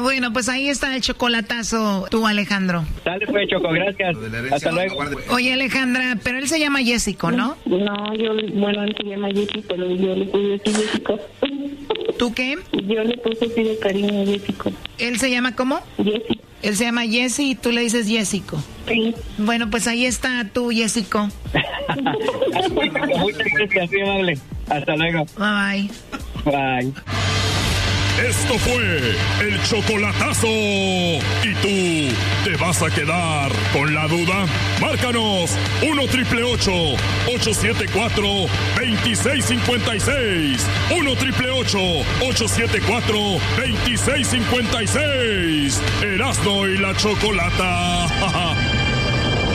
Bueno, pues ahí está el chocolatazo, tú, Alejandro. Dale pues, Choco, gracias. Hasta luego. Oye, Alejandra, pero él se llama Jessico, ¿no? No, él se llama Jessico, pero yo le puse así Jessico. ¿Tú qué? Yo le puse así de cariño a Jessico. ¿Él se llama cómo? Jessico. Él se llama Jesse y tú le dices Jessico. Sí. Bueno, pues ahí está tú, Jessico. Muchas gracias, muy amable. Hasta luego. Bye. Bye. Esto fue el chocolatazo. ¿Y tú te vas a quedar con la duda? Márcanos 1-888-874-2656. 1-888-874-2656. Erasmo y la Chocolata.